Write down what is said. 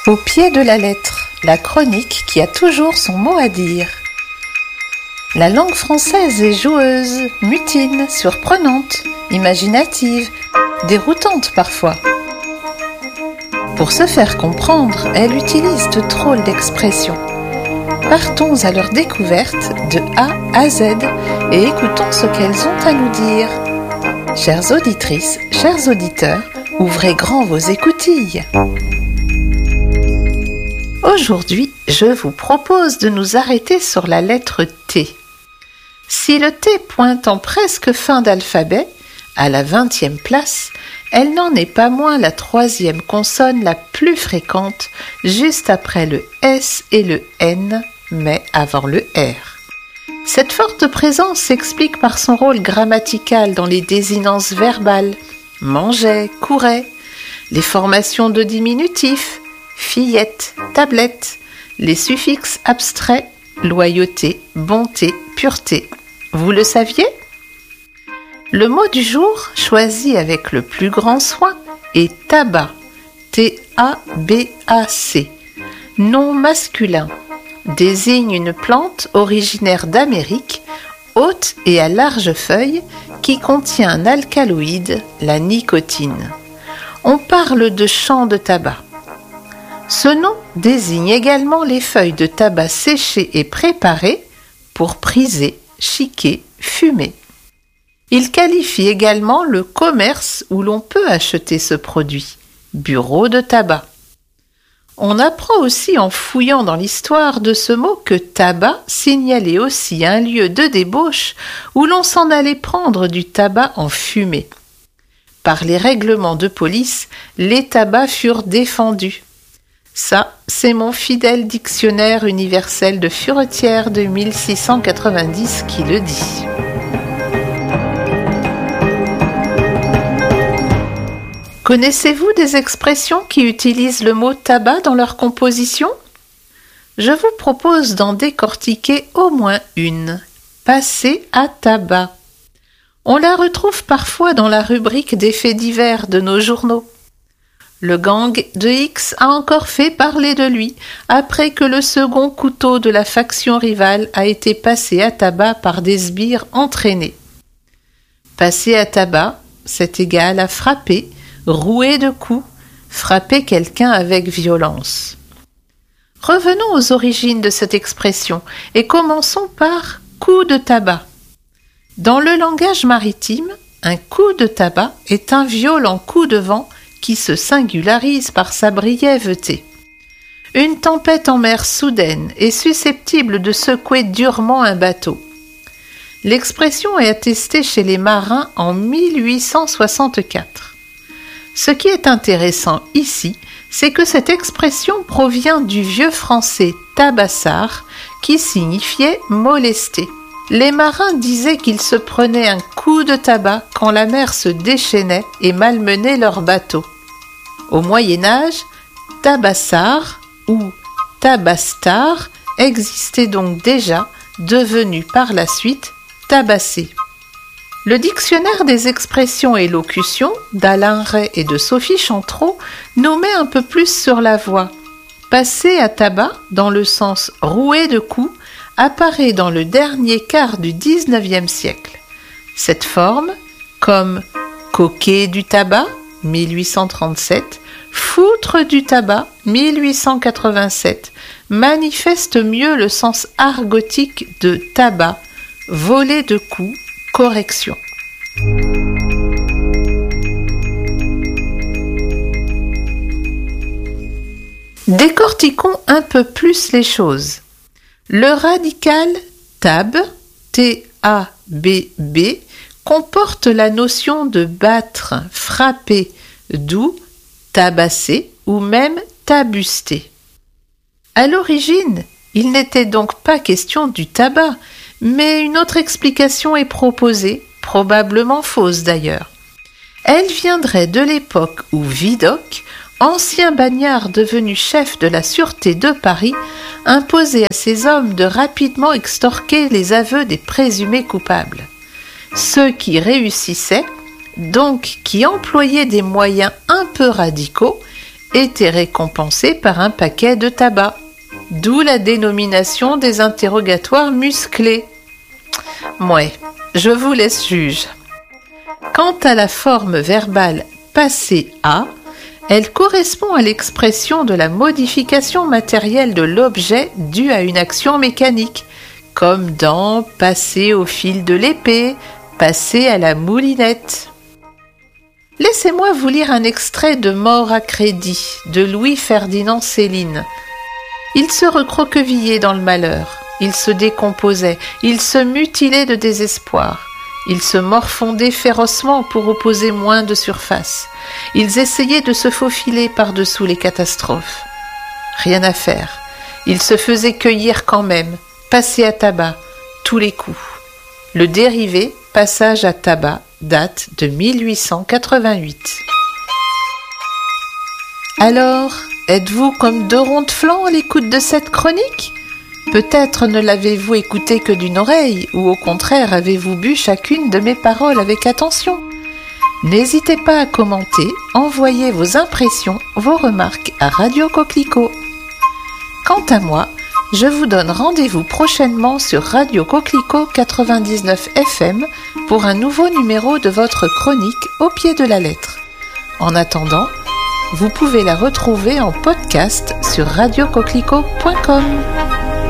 Au pied de la lettre, la chronique qui a toujours son mot à dire. La langue française est joueuse, mutine, surprenante, imaginative, déroutante parfois. Pour se faire comprendre, elle utilise de drôles d'expressions. Partons à leur découverte de A à Z et écoutons ce qu'elles ont à nous dire. Chères auditrices, chers auditeurs, ouvrez grand vos écoutilles. Aujourd'hui, je vous propose de nous arrêter sur la lettre T. Si le T pointe en presque fin d'alphabet, à la 20e place, elle n'en est pas moins la 3e consonne la plus fréquente, juste après le S et le N, mais avant le R. Cette forte présence s'explique par son rôle grammatical dans les désinences verbales, mangeait, courait, les formations de diminutifs, fillette, tablette, les suffixes abstraits, loyauté, bonté, pureté. Vous le saviez ? Le mot du jour, choisi avec le plus grand soin, est tabac, T-A-B-A-C, nom masculin, désigne une plante originaire d'Amérique, haute et à larges feuilles, qui contient un alcaloïde, la nicotine. On parle de champ de tabac. Ce nom désigne également les feuilles de tabac séchées et préparées pour priser, chiquer, fumer. Il qualifie également le commerce où l'on peut acheter ce produit, bureau de tabac. On apprend aussi en fouillant dans l'histoire de ce mot que tabac signalait aussi un lieu de débauche où l'on s'en allait prendre du tabac en fumée. Par les règlements de police, les tabacs furent défendus. Ça, c'est mon fidèle dictionnaire universel de Furetière de 1690 qui le dit. Connaissez-vous des expressions qui utilisent le mot tabac dans leur composition ? Je vous propose d'en décortiquer au moins une. Passer à tabac. On la retrouve parfois dans la rubrique des faits divers de nos journaux. Le gang de X a encore fait parler de lui après que le second couteau de la faction rivale a été passé à tabac par des sbires entraînés. Passer à tabac, c'est égal à frapper, rouer de coups, frapper quelqu'un avec violence. Revenons aux origines de cette expression et commençons par coup de tabac. Dans le langage maritime, un coup de tabac est un violent coup de vent qui se singularise par sa brièveté. Une tempête en mer soudaine est susceptible de secouer durement un bateau. L'expression est attestée chez les marins en 1864. Ce qui est intéressant ici, c'est que cette expression provient du vieux français tabassard qui signifiait molester. Les marins disaient qu'ils se prenaient un coup de tabac quand la mer se déchaînait et malmenait leur bateau. Au Moyen-Âge, tabassard ou tabastar existait donc déjà, devenu par la suite tabassé. Le dictionnaire des expressions et locutions d'Alain Ray et de Sophie Chantreau nous met un peu plus sur la voie. Passer à tabac, dans le sens rouer de coups, apparaît dans le dernier quart du XIXe siècle. Cette forme, comme coquer du tabac, 1837, foutre du tabac, 1887, manifeste mieux le sens argotique de tabac, voler de coups, correction. Décortiquons un peu plus les choses. Le radical tab, T-A-B-B, comporte la notion de battre, frapper, d'où tabasser ou même tabuster. À l'origine, il n'était donc pas question du tabac, mais une autre explication est proposée, probablement fausse d'ailleurs. Elle viendrait de l'époque où Vidocq, ancien bagnard devenu chef de la sûreté de Paris, imposait à ses hommes de rapidement extorquer les aveux des présumés coupables. Ceux qui réussissaient, donc qui employaient des moyens un peu radicaux, était récompensé par un paquet de tabac. D'où la dénomination des interrogatoires musclés. Mouais, je vous laisse juge. Quant à la forme verbale « passer à », elle correspond à l'expression de la modification matérielle de l'objet due à une action mécanique, comme dans « passer au fil de l'épée »,« passer à la moulinette ». Laissez-moi vous lire un extrait de Mort à crédit de Louis-Ferdinand Céline. Il se recroquevillait dans le malheur, il se décomposait, il se mutilait de désespoir. Ils se morfondaient férocement pour opposer moins de surface. Ils essayaient de se faufiler par-dessous les catastrophes. Rien à faire. Ils se faisaient cueillir quand même, passer à tabac, tous les coups. Le dérivé, passage à tabac, date de 1888. Alors, êtes-vous comme deux ronds de flanc à l'écoute de cette chronique ? Peut-être ne l'avez-vous écouté que d'une oreille, ou au contraire avez-vous bu chacune de mes paroles avec attention. N'hésitez pas à commenter, envoyez vos impressions, vos remarques à Radio Coquelicot. Quant à moi, je vous donne rendez-vous prochainement sur Radio Coquelicot 99 FM pour un nouveau numéro de votre chronique au pied de la lettre. En attendant, vous pouvez la retrouver en podcast sur radiocoquelicot.com.